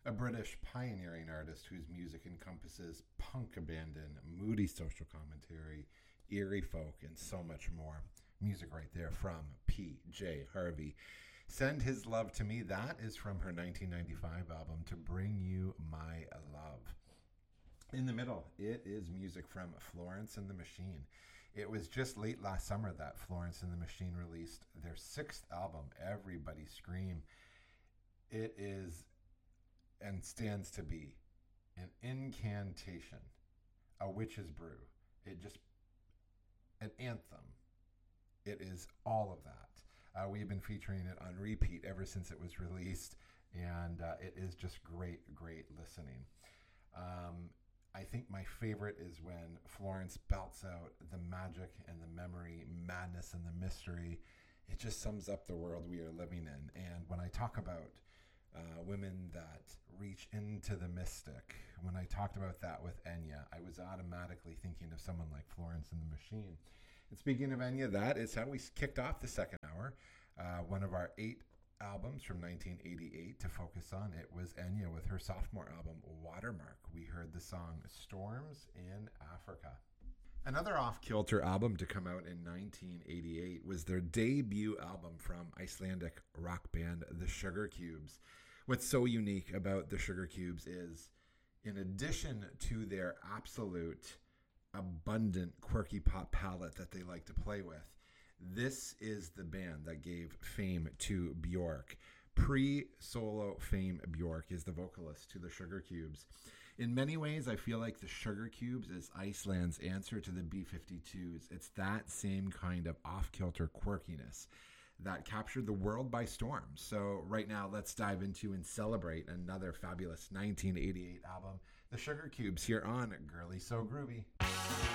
a British pioneering artist whose music encompasses punk abandon, moody social commentary, eerie folk, and so much more. Music right there from P.J. Harvey. Send His Love to Me. That is from her 1995 album, To Bring You My Love. In the middle, it is music from Florence and the Machine. It was just late last summer that Florence and the Machine released their 6th album, Everybody Scream. It is and stands to be an incantation, a witch's brew. An anthem. It is all of that. We've been featuring it on repeat ever since it was released, and it is just great, great listening. I think my favorite is when Florence belts out the magic and the memory, madness and the mystery. It just sums up the world we are living in. And when I talk about women that reach into the mystic, when I talked about that with Enya, I was automatically thinking of someone like Florence and the Machine. And speaking of Enya, that is how we kicked off the second hour. One of our 8 albums from 1988 to focus on. It was Enya with her sophomore album, Watermark. We heard the song Storms in Africa. Another off-kilter album to come out in 1988 was their debut album from Icelandic rock band The Sugar Cubes. What's so unique about The Sugar Cubes is, in addition to their absolute abundant quirky pop palette that they like to play with, this is the band that gave fame to Björk. Pre-solo fame, Björk is the vocalist to the Sugar Cubes. In many ways, I feel like the Sugar Cubes is Iceland's answer to the B-52s. It's that same kind of off-kilter quirkiness that captured the world by storm. So right now, let's dive into and celebrate another fabulous 1988 album, the Sugar Cubes, here on Girly So Groovy.